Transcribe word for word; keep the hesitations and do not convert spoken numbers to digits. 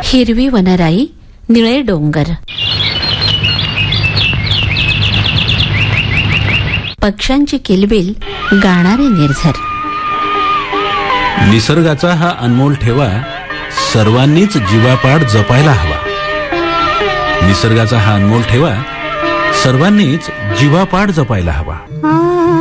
हिरवी वनराई, निळे डोंगर, पक्ष्यांची किलबिल, गाणारे निर्झर. निसर्गाचा हा अनमोल ठेवा सर्वांनीच जीवापाड जपायला हवा. निसर्गाचा हा अनमोल ठेवा सर्वांनीच जीवापाड जपायला हवा.